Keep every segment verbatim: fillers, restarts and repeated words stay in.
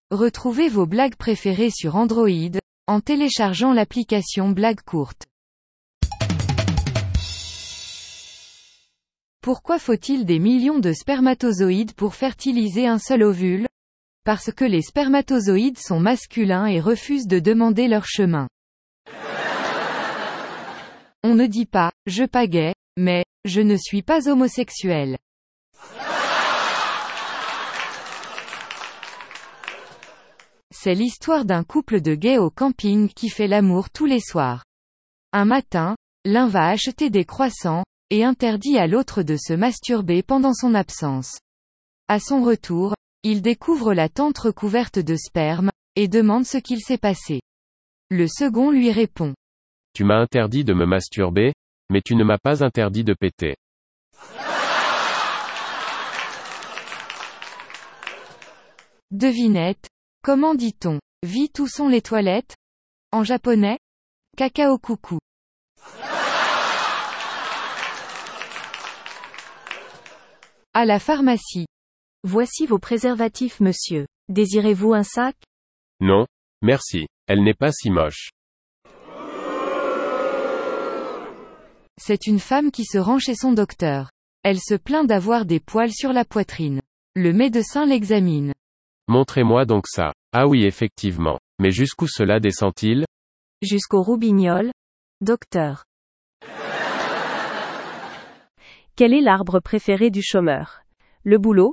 Retrouvez vos blagues préférées sur Android, en téléchargeant l'application Blagues courtes. Pourquoi faut-il des millions de spermatozoïdes pour fertiliser un seul ovule? Parce que les spermatozoïdes sont masculins et refusent de demander leur chemin. On ne dit pas « je pagaie », mais « je ne suis pas homosexuel ». C'est l'histoire d'un couple de gays au camping qui fait l'amour tous les soirs. Un matin, l'un va acheter des croissants, et interdit à l'autre de se masturber pendant son absence. À son retour, il découvre la tente recouverte de sperme, et demande ce qu'il s'est passé. Le second lui répond. Tu m'as interdit de me masturber, mais tu ne m'as pas interdit de péter. Devinette. Comment dit-on « vite où sont les toilettes » en japonais? Kakao coucou. À la pharmacie. Voici vos préservatifs monsieur. Désirez-vous un sac? Non, merci. Elle n'est pas si moche. C'est une femme qui se rend chez son docteur. Elle se plaint d'avoir des poils sur la poitrine. Le médecin l'examine. Montrez-moi donc ça. Ah oui effectivement. Mais jusqu'où cela descend-il? Jusqu'au roubignoles. Docteur. Quel est l'arbre préféré du chômeur? Le boulot?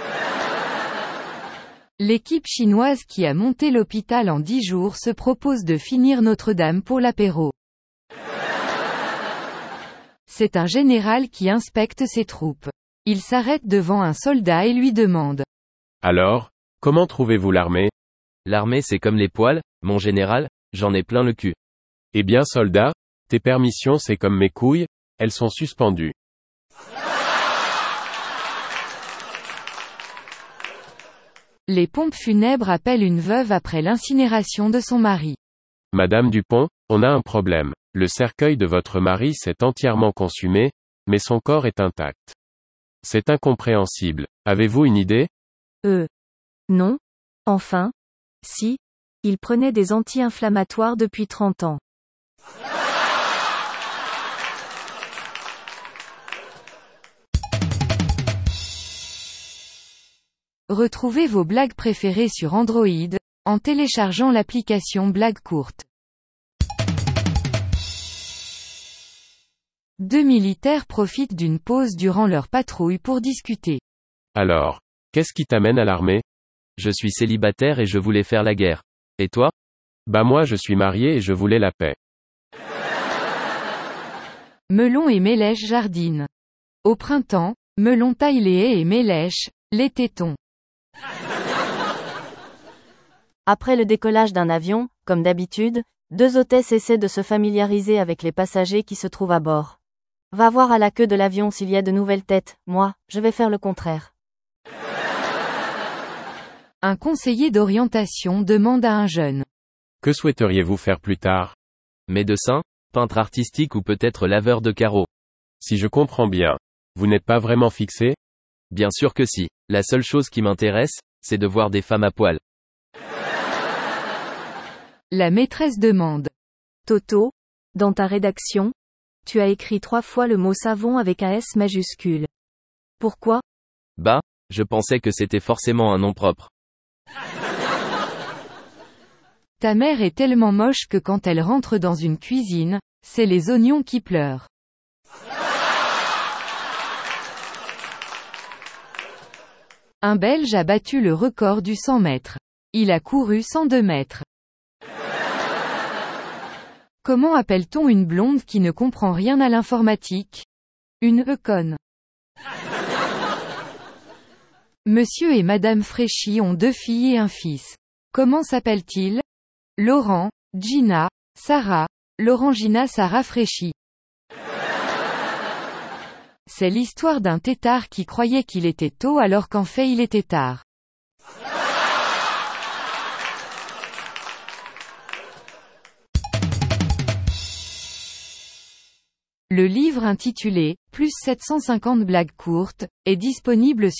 L'équipe chinoise qui a monté l'hôpital en dix jours se propose de finir Notre-Dame pour l'apéro. C'est un général qui inspecte ses troupes. Il s'arrête devant un soldat et lui demande. Alors, comment trouvez-vous l'armée? L'armée c'est comme les poils, mon général, j'en ai plein le cul. Eh bien soldat, tes permissions c'est comme mes couilles, elles sont suspendues. Les pompes funèbres appellent une veuve après l'incinération de son mari. Madame Dupont, on a un problème. Le cercueil de votre mari s'est entièrement consumé, mais son corps est intact. C'est incompréhensible. Avez-vous une idée? Euh. Non. Enfin. Si. Il prenait des anti-inflammatoires depuis trente ans. Retrouvez vos blagues préférées sur Android, en téléchargeant l'application Blagues courtes. Deux militaires profitent d'une pause durant leur patrouille pour discuter. Alors, qu'est-ce qui t'amène à l'armée? Je suis célibataire et je voulais faire la guerre. Et toi? Bah moi je suis marié et je voulais la paix. Melon et Mélèche jardinent. Au printemps, Melon taille les haies et Mélèche, les tétons. Après le décollage d'un avion, comme d'habitude, deux hôtesses essaient de se familiariser avec les passagers qui se trouvent à bord. Va voir à la queue de l'avion s'il y a de nouvelles têtes, moi, je vais faire le contraire. Un conseiller d'orientation demande à un jeune. Que souhaiteriez-vous faire plus tard? Médecin, peintre artistique ou peut-être laveur de carreaux. Si je comprends bien, vous n'êtes pas vraiment fixé? Bien sûr que si. La seule chose qui m'intéresse, c'est de voir des femmes à poil. La maîtresse demande. Toto, dans ta rédaction, tu as écrit trois fois le mot savon avec un S majuscule. Pourquoi? Bah, je pensais que c'était forcément un nom propre. Ta mère est tellement moche que quand elle rentre dans une cuisine, c'est les oignons qui pleurent. Un Belge a battu le record du cent mètres. Il a couru cent deux mètres. Comment appelle-t-on une blonde qui ne comprend rien à l'informatique? Une conne. Monsieur et Madame Fréchy ont deux filles et un fils. Comment s'appellent-ils? Laurent, Gina, Sarah, Laurent-Gina Sarah Fréchy. C'est l'histoire d'un têtard qui croyait qu'il était tôt alors qu'en fait il était tard. Le livre intitulé « Plus sept cent cinquante blagues courtes » est disponible sur